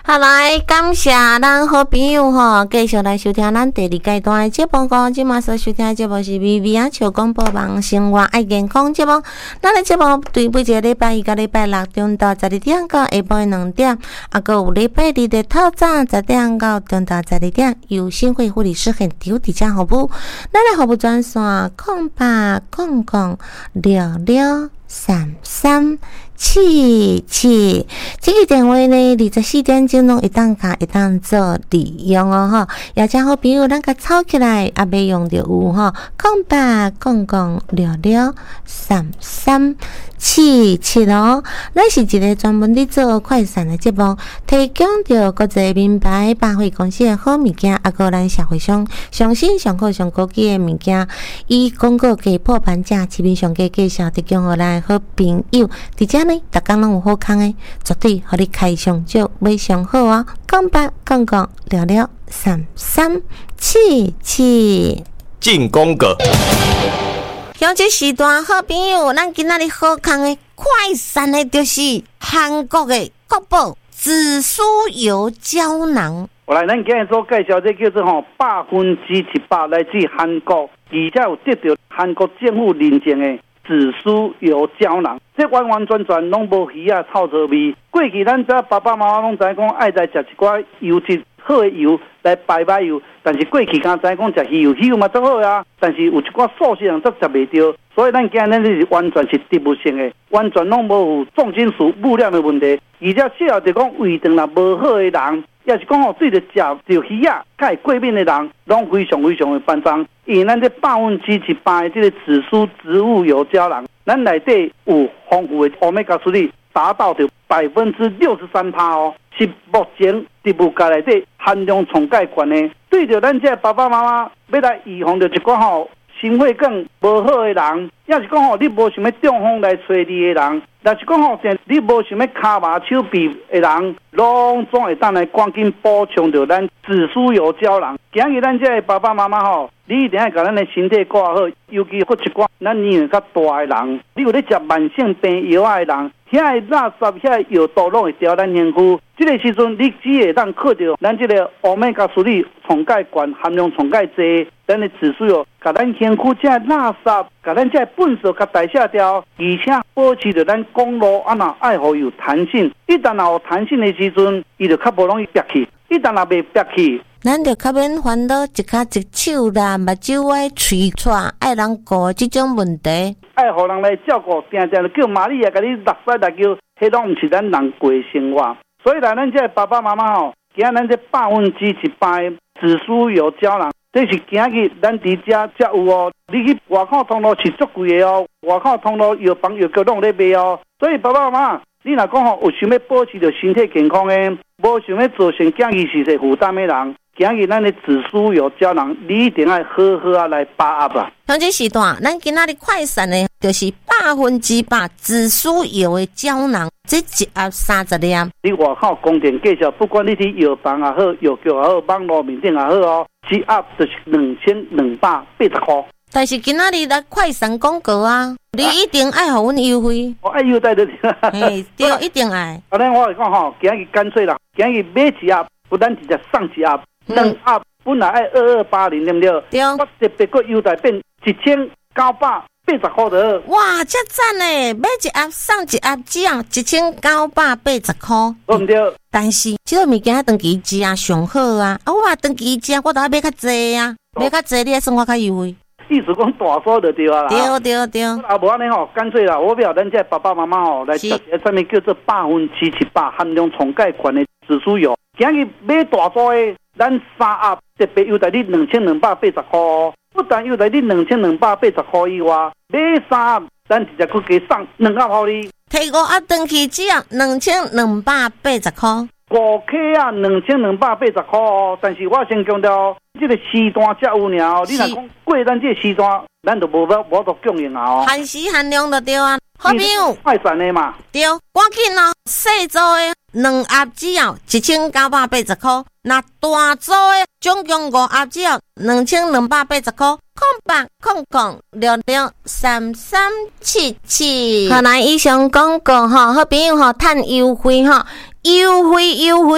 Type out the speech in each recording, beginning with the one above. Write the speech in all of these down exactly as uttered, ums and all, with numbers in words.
好来，感谢咱好朋友吼，继续来收听咱第二阶段的节目。讲即马所收听的节目是微微啊笑广播网生活爱健康节目。咱的节目对每一个礼拜一到礼拜六中到十二点到下晡两点，啊，佮有礼拜日的透早十点到中到十二点，由新会护理师现场伫遮服务。咱的服务专线空八空空六六三三七七，这个电话呢，二十四点钟拢一当卡一当做利用哦吼，也请好朋友咱甲抄起来，也袂用着有吼，空八空空六六三三七七哦。咱是一个专门伫做快闪的节目，提供着国际名牌百货公司的好物件，啊，个咱社会上上新上好上高级的物件，以广告价破盘价，市面上价介绍提供互咱好朋友，伫遮呢，逐工拢有好康的，绝对互你开上少买上好哦。空八空空六六三三七七， 进广告。 像这时段好朋友，咱今仔日好康的快闪的，就是韩国的国宝紫苏油胶囊。 我来，咱今日所介绍这叫做吼百分之一百来自韩国，而且有得到韩国政府认证的紫苏油胶囊。这完完全全拢无鱼啊臭臭味。过去咱这爸爸妈妈拢知讲爱在食一寡油脂好的油来摆摆油，但是过去敢知讲食鱼油，鱼油嘛足好啊，但是有一寡素食人则食袂到，所以咱今日是完全是植物性的，完全拢无有重金属物料的问题，而且适合就讲胃肠若无好的人。也是讲吼，对着食着鱼啊，较会过敏的人，拢非常非常的办张。因为咱这百分之一百的这个紫苏植物油胶囊，咱内底有丰富的欧米伽三率，达到着百分之六十三趴哦，是目前植物界内底含量上介悬的。对着咱这爸爸妈妈要来预防着一寡吼心血管无好的人，也是讲吼你无想要中风来找你的人。但是讲吼，你无想要骹麻手臂的人，拢总会当来赶紧补充着咱紫苏油胶囊。今日咱这爸爸妈妈吼，你一定要把咱的身体顾好，尤其搁一寡咱年龄较大的人，你有咧食慢性病药的人，遐个垃圾、遐个药毒拢会掉咱身躯。这个时阵，你只会当靠着咱这个欧米伽三率上介悬，含量上介济，咱的紫苏油，把咱身躯这垃圾，把咱这粪扫甲代谢掉，而且保持着咱公路啊那爱好有弹性。一旦若有弹性的时阵，伊就较无容易憋气；一旦若袂憋气， 咱就较免烦恼一脚一手啦，目睭歪、喙喘，爱人顾这种问题。 爱互人来照顾，定定就叫玛丽啊，甲你落塞来叫，迄拢毋是咱人过的生活。所以来，咱这爸爸妈妈吼，今仔咱这百分之一百紫苏油胶囊，这是今日咱伫遮才有哦。你去外口通路是足贵的哦，外口通路药房药局拢咧卖哦。所以爸爸妈妈，你若讲吼有想要保持着身体健康的，无想要造成家己是是负担的人，今日咱的紫苏油胶囊，你一定要好好啊来把握啊。 像这时段，咱今仔日快闪的，就是百分之百紫苏油的胶囊，这一盒三十粒。 你外口公店介绍，不管你去药房也好，药局也好，网络面店也好哦，一盒就是两千两百八十块。 但是今仔日来快闪广告啊，你一定爱互阮优惠。 我爱优待的。 嘿，对，一定爱。 啊，咱我来讲吼，今日干脆啦，今日买一盒，不但直接送一盒，两盒本来爱二二八零，对不对？ 对。 我特别个优待变一千九百八十块的。 哇，这赞嘞！买一盒送一盒，只要一千九百八十块。 对不对？ 但是这个物件长期食上好啊，啊，我长期食，我都要买较济啊，买较济，你还算我较优惠。 意思讲大数就对啊啦。 对对对。 啊，无安尼吼，干脆啦，我不要咱这爸爸妈妈吼来食一个上面叫做百分之一百含量上介悬的紫苏油。今日买大组的，咱三盒特别优待你两千两百八十块哦。不但优待你两千两百八十块以外，买三盒，咱直接去加送两盒给你。 提五盒登记只要两千两百八十块。 五克啊，两千两百八十块哦。但是我先强调，这个时段才有尔，你若讲过咱这个时段，咱就无要无得供应啊哦。 限时限量就对啊，好朋友。 快闪的嘛。 对，赶紧哦，细组的两盒只要一千九百八十块，那大组的总共五盒只要两千两百八十块。空八空空六六三三七七。好，来以上广告哈，好朋友哈，趁优惠哈。优惠优惠，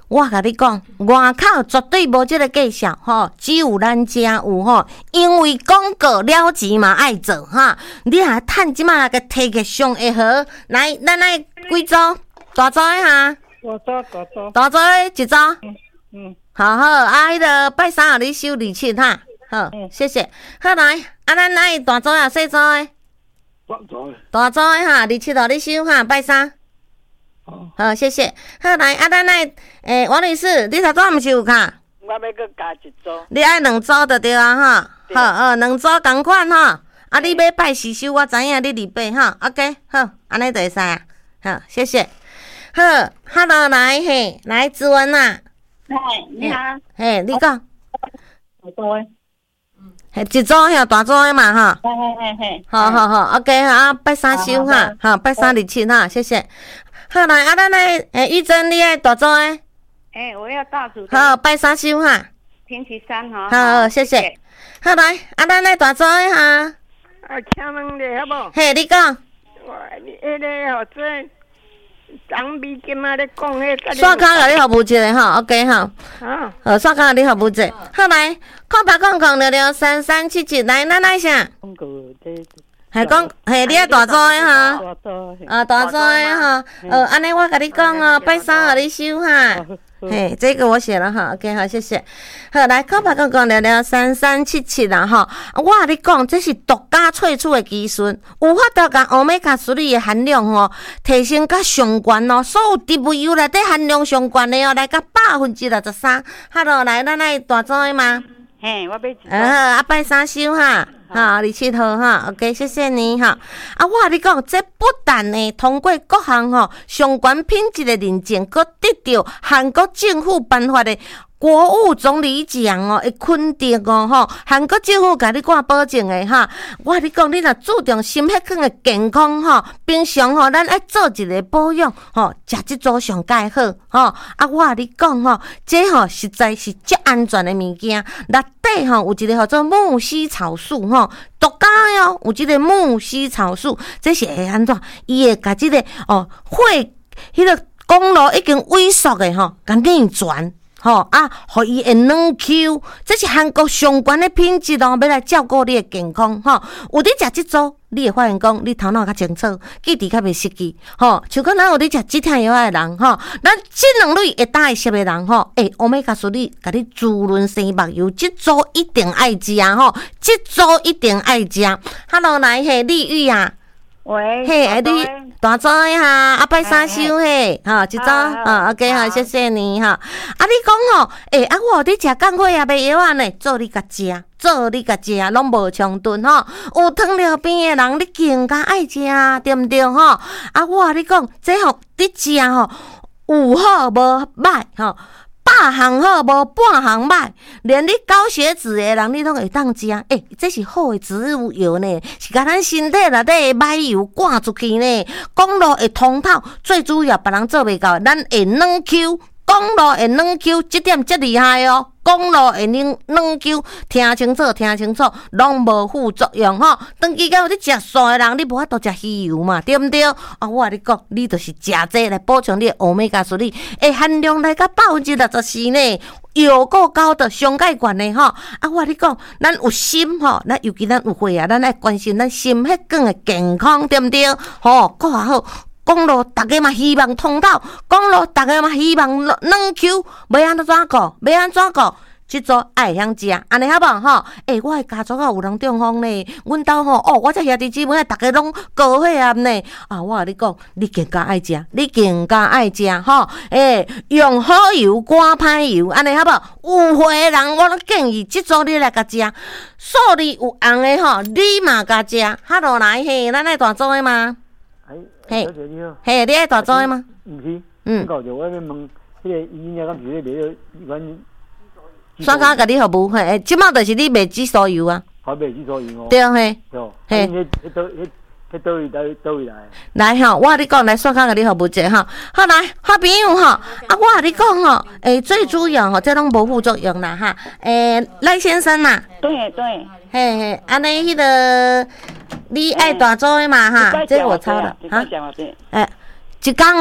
我甲你讲，外口绝对无即个计数吼，只有咱遮有吼，因为广告了钱嘛爱做哈。你若趁即马个摕个上会好，来，咱来几组？大组的哈？ 大组大组。 大组的一组。 嗯嗯。 好好，啊，迄个拜三互你收利息哈。好，嗯、谢谢。好来，啊，咱来大组啊，小组的。 大组的。 大组的哈，利息互你收哈，拜三。 好， 好，谢谢。好来，啊，咱来，诶、欸，王女士，你头早毋是有卡？ 我要搁加一组。 你爱两组就对啊，哈。好，呃，两组同款哈。啊，你要拜四收，我知影你礼拜哈。OK， 好，安尼就会使啊。好，谢谢。好，哈喽，来嘿，来子文呐。 嗨，你好。 嘿，你讲。 大组的。 嘿，一组遐大组的嘛哈。 嘿嘿嘿嘿。 好好好 ，OK， 啊，拜三收哈，好，拜三日七哈，谢谢。好来，啊，咱来，诶，玉珍，你爱大组的？ 哎，我要大组。 好，拜三收哈。 星期三哈。 好，谢谢。好来，啊，咱来大组的哈。 啊，请问你好无？ 嘿，你讲。 我你迄个吼做张美金啊，咧讲迄。 刷卡甲你服务一下哈 ，OK 哈。 啊。 好，刷卡甲你服务一下。好来，空白空空六六三三七七，来，咱来啥？ 广告这。 系讲，系你爱大组的哈， 大组啊大组的哈，呃，安尼我甲你讲哦，拜三互你收哈，嘿，这个我写了哈 ，OK 好，谢谢。好，来，空白讲讲聊聊三三七七啦哈，我甲你讲，这是独家萃取的技术，有法度甲欧米伽三的含量吼提升甲上悬哦，所有植物油内底含量上悬的哦，来甲百分之六十三。好咯，来，咱来大组的吗？ 嘿，我要一组。 啊，啊拜三收哈。好，二七号哈 ，OK， 谢谢你哈。啊，我甲你讲，这不但呢通过各项吼相关品质的认证，佮得到韩国政府颁发的国务总理奖哦，会肯定哦吼，韩国政府甲你挂保证的哈。我甲你讲，你若注重心血管的健康吼，平常吼咱爱做一个保养吼，食即组上介好吼。啊，我甲你讲吼，这吼实在是足安全的物件，内底吼有一个叫做木犀草素吼，独家哦，有一个木犀草素，这是会安怎？伊会甲即个哦血迄个公路已经萎缩的吼，甲逆转。吼啊，互伊会软 Q， 这是韩国上悬的品质哦，要来照顾你的健康吼。有你食即组，你会发现讲你头脑较清楚，记忆较袂失记吼。像讲咱有你食止痛药的人吼，咱这两类会打会摄的人吼，诶，欧米伽三你甲你滋润生目油，即组一定爱食吼，即组一定爱食。Hello， 来嘿，丽玉啊。 喂， 嘿，哎，你大组的哈，啊拜三收嘿，哈，一组，哈 ，OK 哈，谢谢你哈。啊，你讲吼，诶，啊，我你食降血压的药啊呢，做你甲食，做你甲食，拢无冲顿吼。有糖尿病的人，你更加爱食，对毋对吼？啊，我甲你讲，这吼你食吼，有好无歹吼。百项好无半项歹，连你高血脂的人你拢会当食。诶、欸，这是好的植物油呢，是甲咱身体内底的歹油赶出去呢。公路会通透，最主要别人做袂到，咱会软 Q。公路会软 Q， 这点真厉害哦！公路会软软 Q， 听清楚，听清楚，拢无副作用吼。长期到你食素的人，你无法度食鱼油嘛，对毋对？啊，我甲你讲，你就是食这来补充你的欧米伽三，诶，含量来到百分之六十四呢，又够高的上介悬的吼。啊，我甲你讲，咱有心吼，咱尤其咱有血啊，咱爱关心咱心血管的健康，对毋对？吼，搁较好。公路大家嘛希望通透，公路大家嘛希望软 Q， 要安怎顾？要安怎顾？即组爱晓食，安尼好无吼？诶、欸，我的家族啊有人中风呢，阮兜吼哦，我这兄弟姊妹啊，大家拢高血压呢。啊，我甲你讲，你更加爱食，你更加爱食吼。诶、欸，用好油赶歹油，安尼好无？有血的人，我拢建议即组你来甲食。数字有红的吼，你嘛甲食。哈落来嘿，咱爱大组的吗？ 嘿， 嘿，你爱大组的吗？ 毋是， 嗯。 搞着我要问，迄个医院敢是咧卖阮。 刷卡甲你服务，嘿，即马就是你卖紫苏油啊。 好，卖紫苏油哦。 对嘿。 哦。嘿。迄迄倒迄迄倒位来倒位来。来吼，我甲你讲，来刷卡甲你服务者吼。好来，好朋友吼，啊，我甲你讲吼，诶，最主要吼，这拢无副作用啦哈。诶，赖先生呐。 对对。 嘿嘿，安尼迄个。你爱大组的嘛哈？这我抄的哈。诶，一工哦，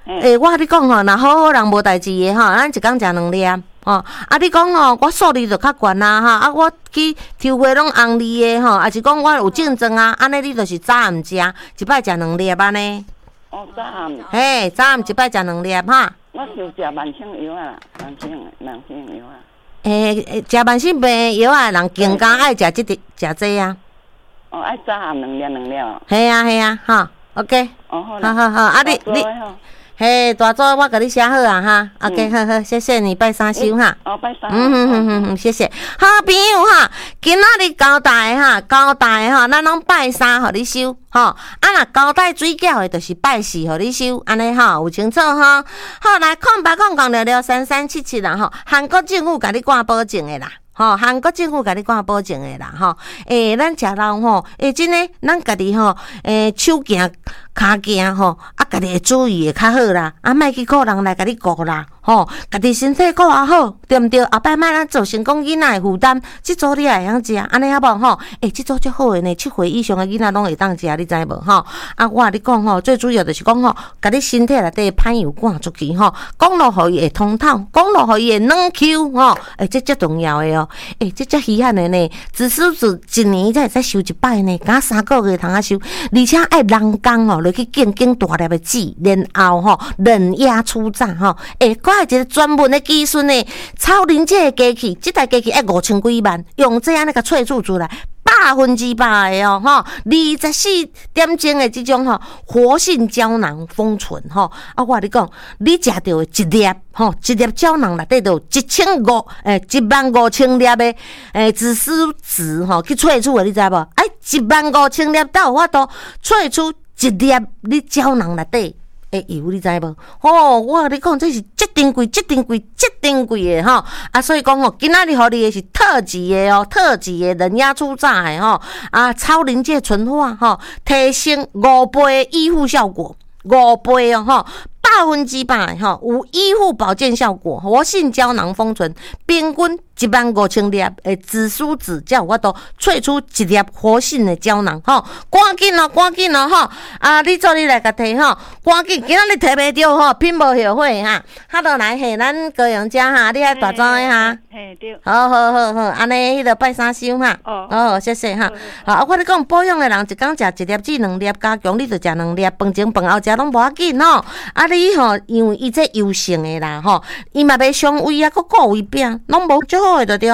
诶，我跟你讲吼，若好好人无代志的吼，咱一工食两粒。哦，啊！你讲吼，我数字就较悬啦哈，啊！我去抽花拢红利的吼，啊是讲我有竞争啊，安尼你就是早暗食，一摆食两粒安尼。 哦，早暗。 嘿，早暗一摆食两粒哈。 我就食慢性药啊，慢性慢性药啊。 诶，食慢性病药啊，人更加爱食即滴食这啊。 哦，爱早暗两粒两粒。 系啊系啊，哈 ，OK。 哦好。 好好好，啊你你。嘿，大组我给你写好啊哈 ，OK，、嗯、好好，谢谢你拜三收哈。 哦，拜三。 嗯哼哼哼哼，谢谢。好朋友哈，今仔日交代哈，交代哈，咱拢拜三互你收，吼。啊，若交代水饺的，就是拜四互你收，安尼吼有清楚吼。好，来空白空空聊聊三三七七啦吼，韩国政府甲你挂保证的啦。吼，韩国政府甲你挂保证的啦，吼，诶，咱食肉吼，诶，真诶，咱家己吼，诶，手行、骹行吼，啊，家己会注意会较好啦，啊，莫去靠人来甲你顾啦，吼，家己身体顾啊好，对毋对？后摆莫咱造成讲囡仔的负担，即组你也会晓食，安尼好无吼？诶，即组足好诶呢，七岁以上诶囡仔拢会当食，你知无吼？啊，我甲你讲吼，最主要就是讲吼，甲你身体内底歹油赶出去吼，讲落互伊会通透，讲落互伊会软 Q 吼，诶，这足重要诶哦。诶、欸，这遮稀罕的呢，自私子一年才会使收一摆呢，敢三个月通啊收，而且爱人工哦，落去拣拣大粒的籽，然后吼冷压出榨吼，诶，佮还一个专门的技术呢，超临界的机器，这台机器要五千几万，用这样那个萃取出来。百分之百的哦，吼，二十四点钟的这种吼活性胶囊封存吼，啊，我跟你讲，你食到的一粒吼，一粒胶囊内底就一千五诶，一万五千粒的诶紫苏籽吼去萃取的，你知无？哎，一万五千粒才有法度萃取一粒你胶囊内底诶油，你知无？哦，我跟你讲，这是这珍贵、这珍贵、这珍贵的吼啊！所以讲吼，今仔日互你的是特级的哦，特级的冷压出榨的吼啊，超临界纯化吼，提升五倍的医护效果，五倍哦吼。百分之百吼有医护保健效果，活性胶囊封存，平均一万五千粒的紫苏籽，才有法度萃出一粒活性的胶囊吼。赶紧哦，赶紧哦吼！啊，你做你来甲摕吼，赶紧！今仔日摕袂着吼，拼无后悔哈。哈落来嘿，咱高阳家哈，你爱大庄的哈。 嘿对。 好好好好，安尼迄个拜三收哈。哦。哦，谢谢哈。好，啊，我咧讲保养的人，一工食一粒至两粒，加强你就食两粒，饭前饭后食拢无要紧吼。啊，你。伊吼，因为伊这优胜的啦吼，伊嘛袂伤胃啊，佮顾胃病，拢无足好诶，就对。